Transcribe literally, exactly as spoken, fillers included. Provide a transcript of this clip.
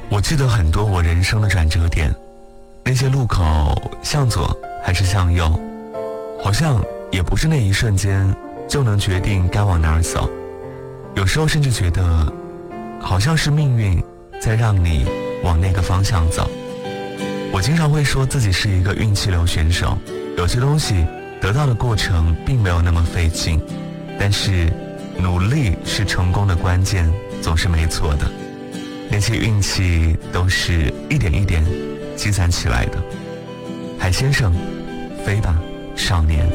我记得很多我人生的转折点，那些路口向左还是向右，好像也不是那一瞬间就能决定该往哪儿走。有时候甚至觉得好像是命运在让你往那个方向走。我经常会说自己是一个运气流选手，有些东西得到的过程并没有那么费劲，但是努力是成功的关键，总是没错的。那些运气都是一点一点积攒起来的。海先生，飞吧，少年。